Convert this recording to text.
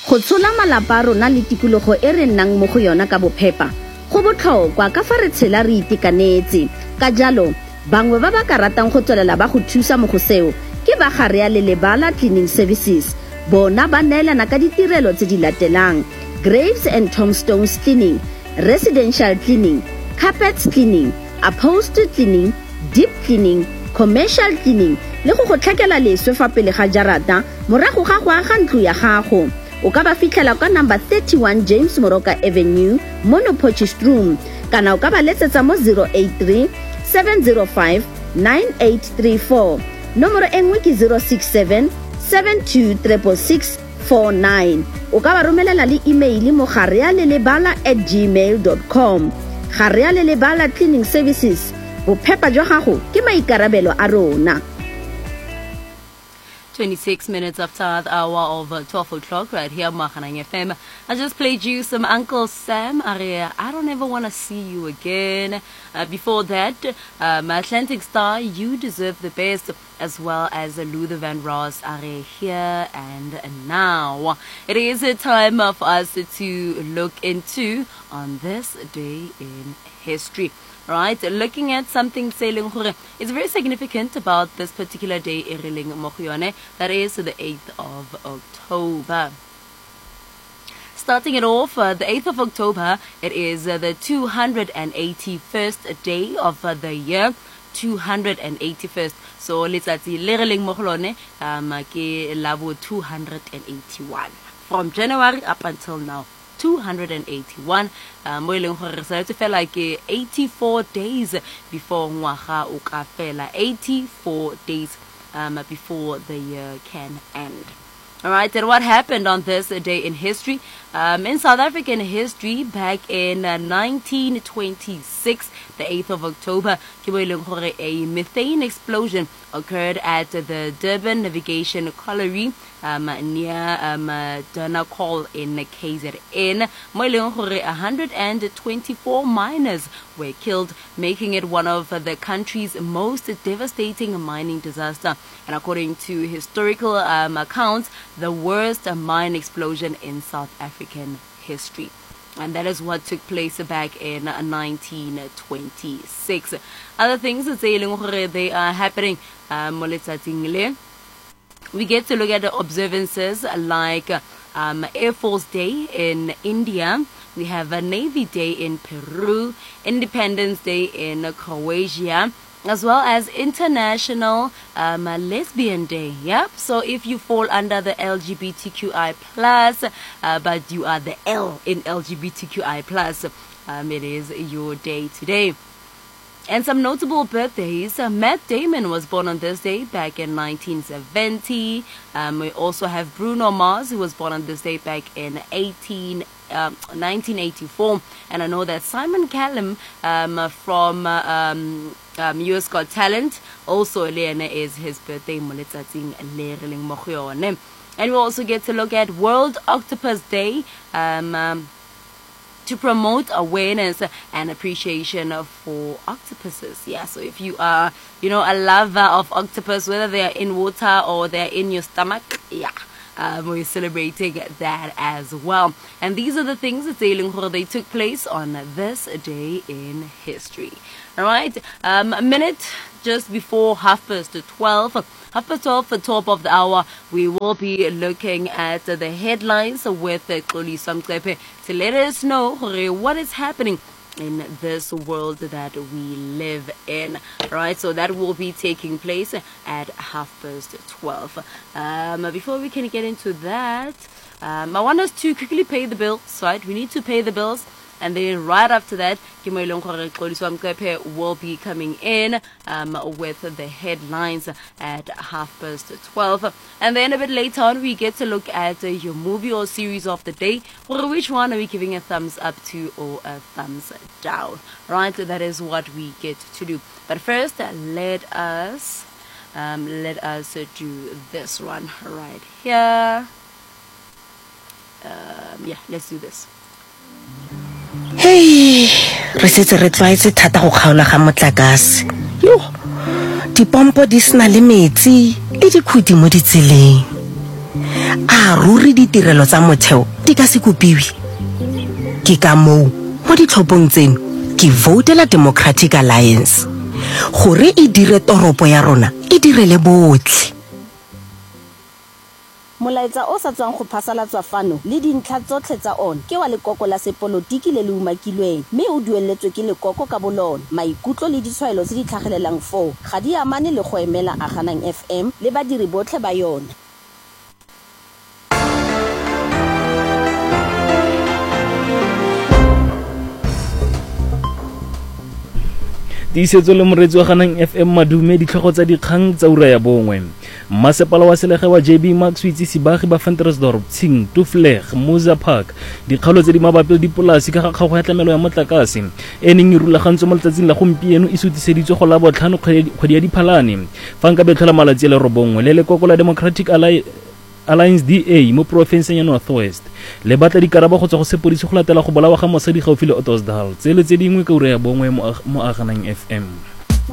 Go tshola malapa a rona le tikologo e re nnang mo go yona ka bophepa go botlhokwa ka fa re tshela re itekanetse. Ka jalo bangwe ba ba ka ratang go tswelela ba go thusa mo go seo ke ba Garea le Lebala Cleaning Services. Bona ba neelana ka ditirelo tse di latelang: graves and tombstones cleaning, residential cleaning, carpets cleaning, upholstery cleaning, deep cleaning, commercial cleaning le go tlhakela leswe fa pele ga jarata morago ga go aga ntlo ya gago. O ka ba fitlhela ka number 31 James Moroka Avenue, Mono Potchefstroom, kana o ka ba letsetsa mo 083 705 9834. Nomoro engwe ke 067 726649. O ka ba romelela le email mo garealelebala@gmail.com. Garea le Lebala Cleaning Services, bophepa jwa gago ke maikarabelo a rona. 26 minutes after the hour of 12 o'clock right here on Maganang FM. I just played you some Uncle Sam Aria. I don't ever want to see you again. Before that, Atlantic Star, You Deserve the Best, as well as Luther Van Ross Aria Here and Now. It is a time for us to look into on this day in history. Right, looking at something it's very significant about this particular day, that is the 8th of October. Starting it off, the 8th of October, it is the 281st day of the year. 281st. So letsatsi le re leng mo go lone ke la bo 281 from January up until now. 281 mo e leng gore re sa fela like 84 days before ngwaga o ka fela, 84 days before the year can end. All right, and what happened on this day in history? In South African history, back in 1926, the 8th of October, a methane explosion occurred at the Durban Navigation Colliery near Durnacol in KZN. 124 miners were killed, making it one of the country's most devastating mining disaster. And according to historical accounts, the worst mine explosion in South African history. And that is what took place back in 1926. Other things that they are happening. We get to look at the observances like Air Force Day in India. We have a Navy Day in Peru, Independence Day in Croatia, as well as International Lesbian Day. Yep. So if you fall under the LGBTQI+, but you are the L in LGBTQI+, it is your day today. And some notable birthdays. Matt Damon was born on this day back in 1970. We also have Bruno Mars, who was born on this day back in 1984. And I know that Simon Callum from US Got Talent, also Elena is his birthday. And we also get to look at World Octopus Day, to promote awareness and appreciation for octopuses. Yeah, so if you are, a lover of octopus, whether they are in water or they're in your stomach, yeah, we're celebrating that as well. And these are the things that they took place on this day in history. All right, a minute just before 12:30. 12:30 for top of the hour, we will be looking at the headlines with Xolisa Mcepe to let us know what is happening in this world that we live in. Right, so that will be taking place at 12:30. Before we can get into that, I want us to quickly pay the bills. Right, we need to pay the bills. And then right after that, will be coming in with the headlines at 12:30. And then a bit later on, we get to look at your movie or series of the day. Which one are we giving a thumbs up to or a thumbs down? Right, that is what we get to do. But first, let us do this one right here. Yeah, let's do this. Hey, re setse re tlwaetse thata go kgaola ga motlakase. Yo, dipompo di sena le metsi le dikhudi mo ditseleng. a ruri ditirelo tsa motheo di ka se kopiwe. Ke ka moo mo ditlhophong tseno ke voutela Democratic Alliance gore e dire toropo ya rona e direle botlhe. Molaetsa o sa tswang go phasalatswa fano le dintlha tsotlhe tsa ona ke wa lekoko la sepolotiki le le umakilweng mme o dueletswe ke lekoko ka bolona. Maikutlo le ditshwaelo tse di tlhagelelang foo ga di amane le go emela Aganang FM le badiri botlhe ba yona. Tiisetso le moretsi wa Aganang FM Madume ditlhogo tsa dikgang tsa ura ya bongwe. Mmasepala wa Selegae wa JB Max o itsise baagi ba Ventersdorp, Tsing, Tufleg, Muza Park dikgalo tse di mabapi le dipolasi ka ga kgago ya tlamelo ya motlakase e neng e rulagantswe mo letsatsing la gompieno e sutiseditswe go la botlhano kgwedi ya Diphalane fa nka betlhola malatsi a le robongwe le lekoko la Democratic Alliance DA mo profenseng ya Northwest le batla dikarabo go tswa go sepodisi go latela go bolawa ga mosadi gaufi le Ottosdal tse le tse dingwe ka ura ya bongwe mo Aganang FM.